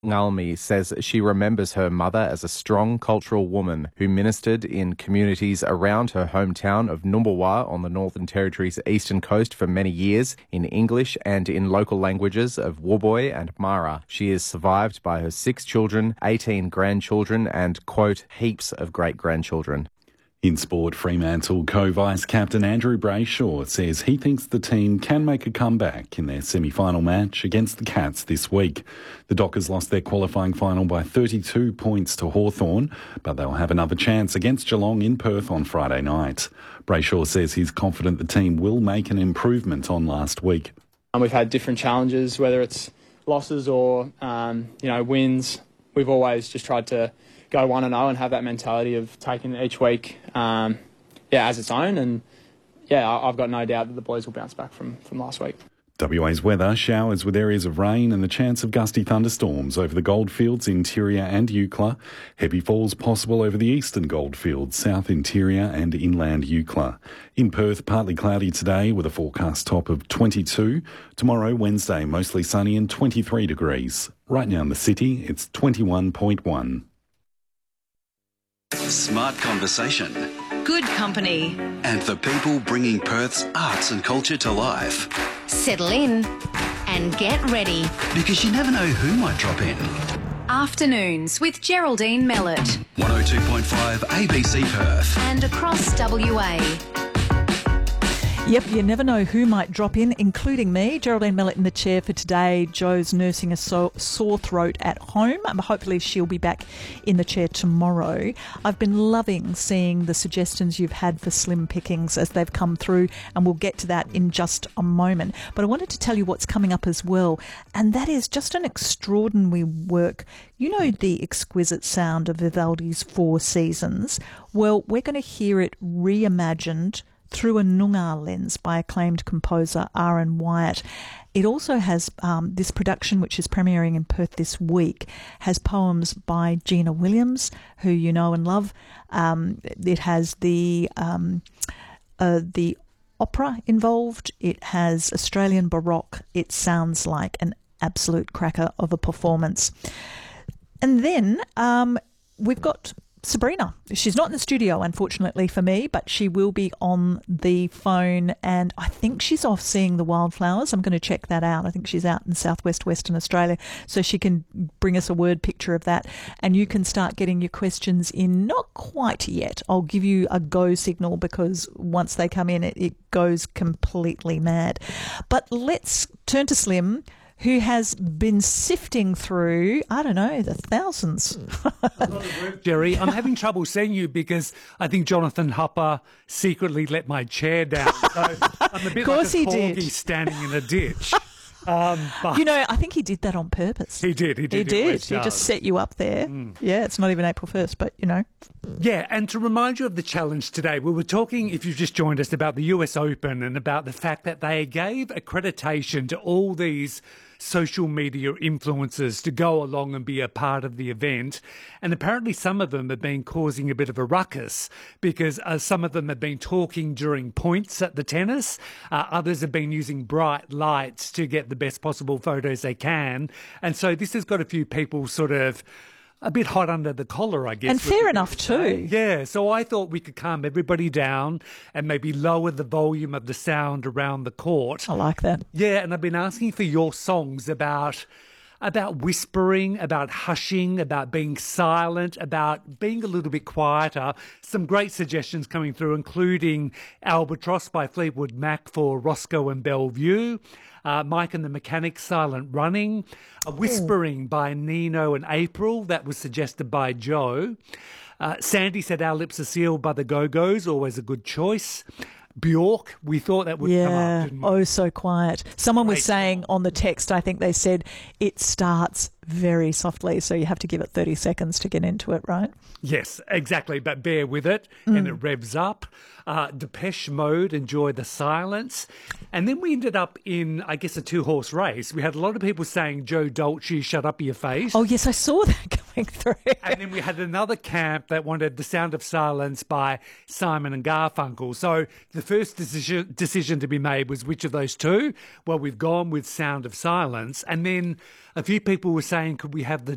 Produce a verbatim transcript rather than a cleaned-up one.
Ngalmi says she remembers her mother as a strong cultural woman who ministered in communities around her hometown of Numbawa on the Northern Territory's eastern coast for many years in English and in local languages of Woboy and Mara. She is survived by her six children, eighteen grandchildren and, quote, heaps of great-grandchildren. In sport, Fremantle co-vice captain Andrew Brayshaw says he thinks the team can make a comeback in their semi-final match against the Cats this week. The Dockers lost their qualifying final by thirty-two points to Hawthorn, but they'll have another chance against Geelong in Perth on Friday night. Brayshaw says he's confident the team will make an improvement on last week. Um, we've had different challenges, whether it's losses or um, you know wins. We've always just tried to go one and oh and have that mentality of taking each week, um, yeah, as its own. And yeah, I've got no doubt that the boys will bounce back from, from last week. W A's weather, showers with areas of rain and the chance of gusty thunderstorms over the Goldfields, interior and Eucla. Heavy falls possible over the eastern Goldfields, south interior and inland Eucla. In Perth, partly cloudy today with a forecast top of twenty-two. Tomorrow, Wednesday, mostly sunny and twenty-three degrees. Right now in the city, it's twenty-one point one. Smart conversation. Good company. And the people bringing Perth's arts and culture to life. Settle in and get ready. Because you never know who might drop in. Afternoons with Geraldine Mellett. one oh two point five A B C Perth. And across W A. Yep, you never know who might drop in, including me. Geraldine Mellett in the chair for today. Jo's nursing a so- sore throat at home. Um, hopefully she'll be back in the chair tomorrow. I've been loving seeing the suggestions you've had for slim pickings as they've come through, and we'll get to that in just a moment. But I wanted to tell you what's coming up as well, and that is just an extraordinary work. You know the exquisite sound of Vivaldi's Four Seasons? Well, we're going to hear it reimagined through a Noongar lens by acclaimed composer Aaron Wyatt. It also has um, this production, which is premiering in Perth this week, has poems by Gina Williams, who you know and love. Um, it has the um, uh, the opera involved. It has Australian Baroque. It sounds like an absolute cracker of a performance. And then um, we've got Sabrina. She's not in the studio, unfortunately for me, but she will be on the phone, and I think she's off seeing the wildflowers. I'm going to check that out. I think she's out in southwest Western Australia, so she can bring us a word picture of that, and you can start getting your questions in. Not quite yet. I'll give you a go signal, because once they come in, it, it goes completely mad. But let's turn to Slim, who has been sifting through, I don't know, the thousands. Jerry, I'm having trouble seeing you because I think Jonathan Hupper secretly let my chair down. So I'm a bit like a corgi standing in a ditch. Um, but you know, I think he did that on purpose. He did. He did. He did. He just set you up there. Mm. Yeah, it's not even April first, but, you know. Yeah, and to remind you of the challenge today, we were talking, if you've just joined us, about the U S Open and about the fact that they gave accreditation to all these social media influencers to go along and be a part of the event. And apparently some of them have been causing a bit of a ruckus because uh, some of them have been talking during points at the tennis. Uh, others have been using bright lights to get the best possible photos they can. And so this has got a few people sort of a bit hot under the collar, I guess. And fair enough too. Yeah, so I thought we could calm everybody down and maybe lower the volume of the sound around the court. I like that. Yeah, and I've been asking for your songs about about whispering, about hushing, about being silent, about being a little bit quieter. Some great suggestions coming through, including Albatross by Fleetwood Mac for Roscoe and Bellevue. Uh, Mike and the Mechanics, Silent Running. A Whispering by Nino and April, that was suggested by Joe. Uh, Sandy said Our Lips Are Sealed by the Go-Go's, always a good choice. Bjork, we thought that would yeah. come up, didn't we? Oh, so quiet. Someone Great was saying on the text, I think they said, it starts very softly, so you have to give it thirty seconds to get into it, right? Yes, exactly, but bear with it, mm. and it revs up. Uh, Depeche Mode, Enjoy the Silence. And then we ended up in, I guess, a two-horse race. We had a lot of people saying, Joe Dolce, Shut Up Your Face. Oh, yes, I saw that coming through. And then we had another camp that wanted The Sound of Silence by Simon and Garfunkel. So the first decision, decision to be made was which of those two? Well, we've gone with Sound of Silence. And then a few people were saying, could we have the